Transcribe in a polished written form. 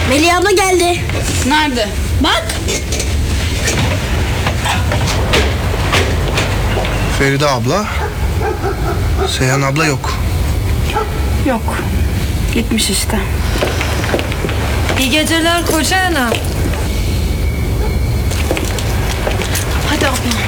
Melih abla geldi. Nerede? Bak. Feride abla, Seyhan abla yok. Yok. Gitmiş işte. İyi geceler koca ana.